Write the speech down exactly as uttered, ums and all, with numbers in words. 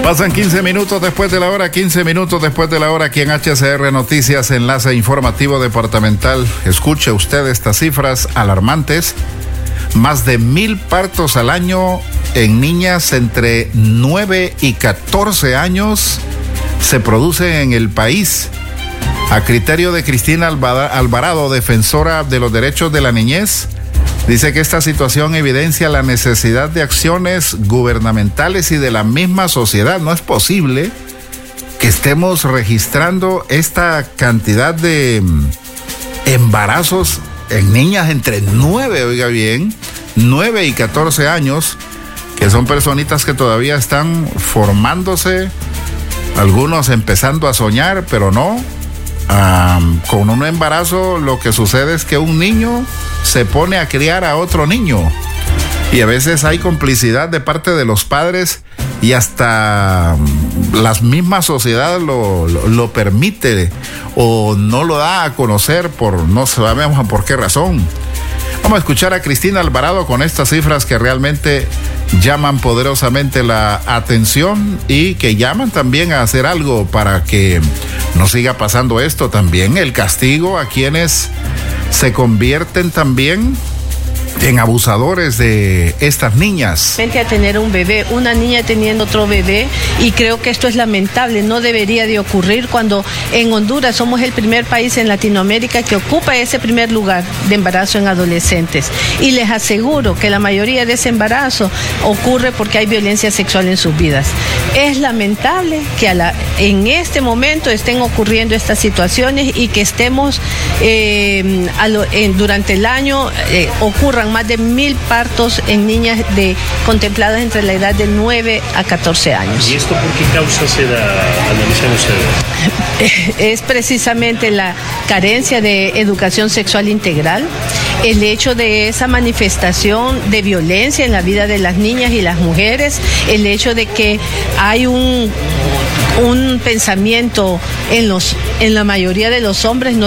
Pasan quince minutos después de la hora, quince minutos después de la hora aquí en H C R Noticias, enlace informativo departamental. Escuche usted estas cifras alarmantes. Más de mil partos al año en niñas entre nueve y catorce años se producen en el país. A criterio de Cristina Alvarado, defensora de los derechos de la niñez, dice que esta situación evidencia la necesidad de acciones gubernamentales y de la misma sociedad. No es posible que estemos registrando esta cantidad de embarazos en niñas entre nueve, oiga bien, nueve y catorce años, que son personitas que todavía están formándose, algunos empezando a soñar, pero no. Um, con un embarazo lo que sucede es que un niño se pone a criar a otro niño y a veces hay complicidad de parte de los padres y hasta la misma sociedad lo, lo, lo permite o no lo da a conocer por no sabemos por qué razón. Vamos a escuchar a Cristina Alvarado con estas cifras que realmente llaman poderosamente la atención y que llaman también a hacer algo para que no siga pasando esto. También el castigo a quienes se convierten también en abusadores de estas niñas. A tener un bebé, una niña teniendo otro bebé, y creo que esto es lamentable, no debería de ocurrir cuando en Honduras somos el primer país en Latinoamérica que ocupa ese primer lugar de embarazo en adolescentes, y les aseguro que la mayoría de ese embarazo ocurre porque hay violencia sexual en sus vidas. Es lamentable que a la, en este momento estén ocurriendo estas situaciones y que estemos eh, a lo, en, durante el año eh, ocurran más de mil partos en niñas de, contempladas entre la edad de nueve a catorce años. ¿Y esto por qué causa se da, analizan ustedes? Es precisamente la carencia de educación sexual integral, el hecho de esa manifestación de violencia en la vida de las niñas y las mujeres, el hecho de que hay un, un pensamiento en, los, en la mayoría de los hombres no